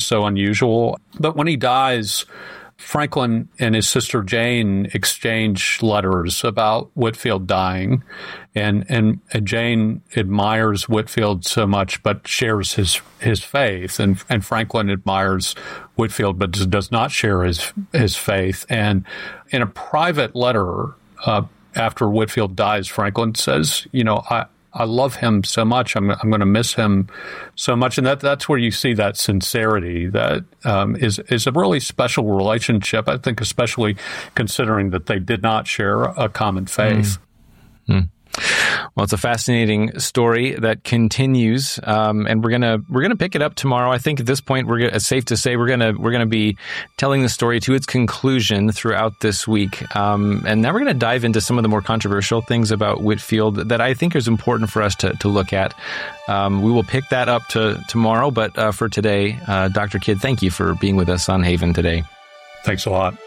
so unusual. But when he dies, Franklin and his sister Jane exchange letters about Whitefield dying, and Jane admires Whitefield so much, but shares his faith, and Franklin admires Whitefield, but does not share his faith. And in a private letter after Whitefield dies, Franklin says, I love him so much. I'm going to miss him so much, and that's where you see that sincerity that is a really special relationship. I think, especially considering that they did not share a common faith. Mm. Well, it's a fascinating story that continues, and we're gonna pick it up tomorrow. I think at this point, it's safe to say we're gonna be telling the story to its conclusion throughout this week, and now we're gonna dive into some of the more controversial things about Whitefield that I think is important for us to look at. We will pick that up tomorrow, but for today, Dr. Kidd, thank you for being with us on Haven today. Thanks a lot.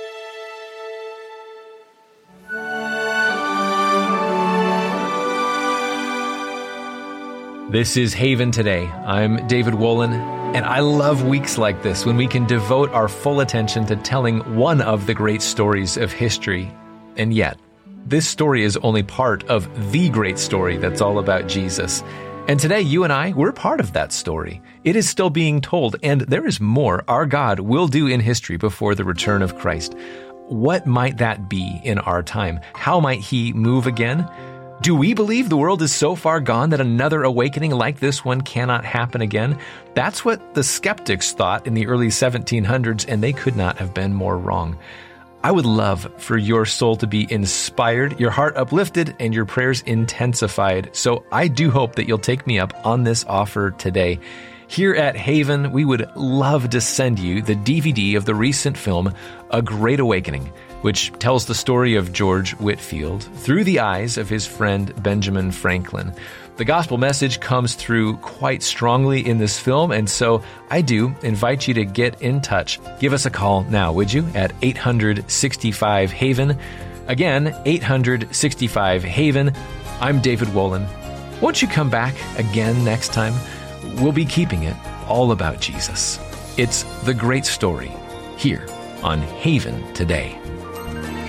This is Haven Today. I'm David Wolin, and I love weeks like this when we can devote our full attention to telling one of the great stories of history. And yet, this story is only part of the great story that's all about Jesus. And today, you and I, we're part of that story. It is still being told, and there is more our God will do in history before the return of Christ. What might that be in our time? How might he move again? Do we believe the world is so far gone that another awakening like this one cannot happen again? That's what the skeptics thought in the early 1700s, and they could not have been more wrong. I would love for your soul to be inspired, your heart uplifted, and your prayers intensified. So I do hope that you'll take me up on this offer today. Here at Haven, we would love to send you the DVD of the recent film, A Great Awakening, which tells the story of George Whitefield through the eyes of his friend Benjamin Franklin. The gospel message comes through quite strongly in this film, and so I do invite you to get in touch. Give us a call now, would you, at 865-HAVEN. Again, 865-HAVEN. I'm David Wolin. Won't you come back again next time? We'll be keeping it all about Jesus. It's the great story here on Haven Today.